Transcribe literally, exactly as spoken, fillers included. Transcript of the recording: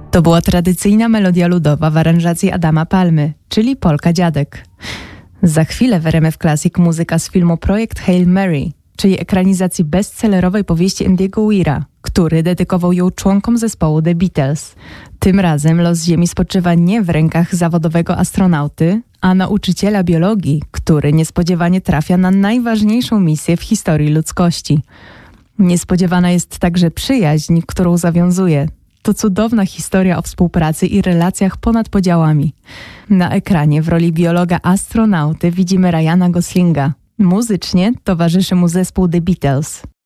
To była tradycyjna melodia ludowa w aranżacji Adama Palmy, czyli Polka Dziadek. Za chwilę w R M F Classic muzyka z filmu Projekt Hail Mary, czyli ekranizacji bestsellerowej powieści Andy'ego Weira, który dedykował ją członkom zespołu The Beatles. Tym razem los Ziemi spoczywa nie w rękach zawodowego astronauty, a nauczyciela biologii, który niespodziewanie trafia na najważniejszą misję w historii ludzkości. Niespodziewana jest także przyjaźń, którą zawiązuje. To cudowna historia o współpracy i relacjach ponad podziałami. Na ekranie w roli biologa-astronauty widzimy Ryana Goslinga. Muzycznie towarzyszy mu zespół The Beatles.